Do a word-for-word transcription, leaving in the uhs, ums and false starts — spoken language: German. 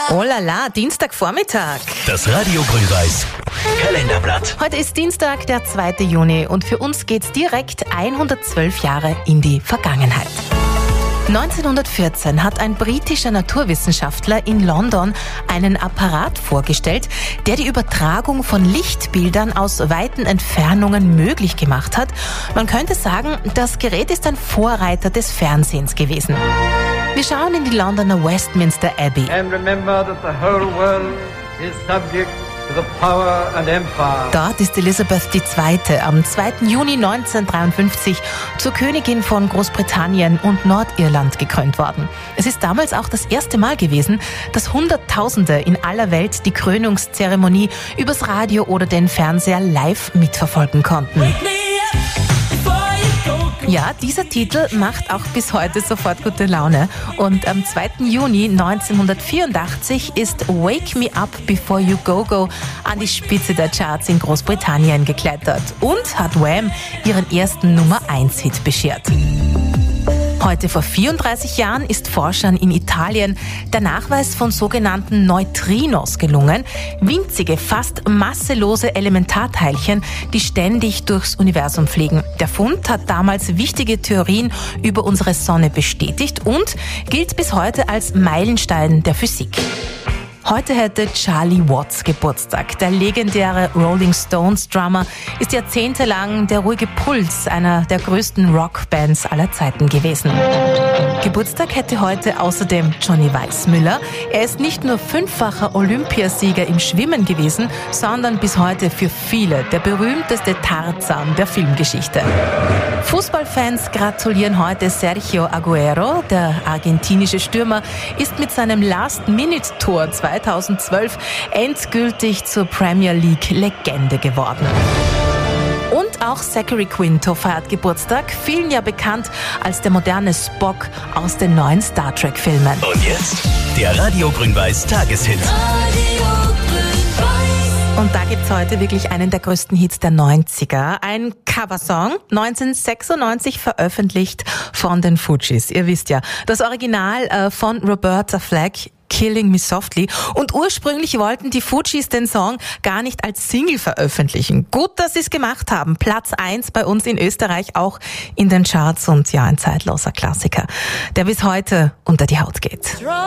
Oh la la, Dienstagvormittag. Das Radio Grün-Weiß Kalenderblatt. Heute ist Dienstag, der zweite Juni und für uns geht's direkt hundertzwölf Jahre in die Vergangenheit. neunzehnhundertvierzehn hat ein britischer Naturwissenschaftler in London einen Apparat vorgestellt, der die Übertragung von Lichtbildern aus weiten Entfernungen möglich gemacht hat. Man könnte sagen, das Gerät ist ein Vorreiter des Fernsehens gewesen. Wir schauen in die Londoner Westminster Abbey. And remember that the whole world is subject to the power and empire. Dort ist Elisabeth die Zweite am zweiten Juni neunzehnhundertdreiundfünfzig zur Königin von Großbritannien und Nordirland gekrönt worden. Es ist damals auch das erste Mal gewesen, dass Hunderttausende in aller Welt die Krönungszeremonie übers Radio oder den Fernseher live mitverfolgen konnten. Ja, dieser Titel macht auch bis heute sofort gute Laune. Und am zweiten Juni neunzehnhundertvierundachtzig ist Wake Me Up Before You Go Go an die Spitze der Charts in Großbritannien geklettert und hat Wham ihren ersten Nummer eins Hit beschert. Heute vor vierunddreißig Jahren ist Forschern in Italien der Nachweis von sogenannten Neutrinos gelungen, winzige, fast masselose Elementarteilchen, die ständig durchs Universum fliegen. Der Fund hat damals wichtige Theorien über unsere Sonne bestätigt und gilt bis heute als Meilenstein der Physik. Heute hätte Charlie Watts Geburtstag. Der legendäre Rolling Stones Drummer ist jahrzehntelang der ruhige Puls einer der größten Rockbands aller Zeiten gewesen. Geburtstag hätte heute außerdem Johnny Weissmuller. Er ist nicht nur fünffacher Olympiasieger im Schwimmen gewesen, sondern bis heute für viele der berühmteste Tarzan der Filmgeschichte. Fußballfans gratulieren heute Sergio Aguero. Der argentinische Stürmer ist mit seinem Last-Minute-Tor zweitausendzwölf endgültig zur Premier League-Legende geworden. Und auch Zachary Quinto feiert Geburtstag, vielen ja bekannt als der moderne Spock aus den neuen Star Trek-Filmen. Und jetzt der Radio Grün-Weiß Tageshit. Und da gibt's heute wirklich einen der größten Hits der neunziger. Ein Coversong, neunzehnhundertsechsundneunzig veröffentlicht von den Fugees. Ihr wisst ja, das Original äh, von Roberta Flack, Killing Me Softly. Und ursprünglich wollten die Fugees den Song gar nicht als Single veröffentlichen. Gut, dass sie es gemacht haben. Platz eins bei uns in Österreich, auch in den Charts und ja, ein zeitloser Klassiker, der bis heute unter die Haut geht.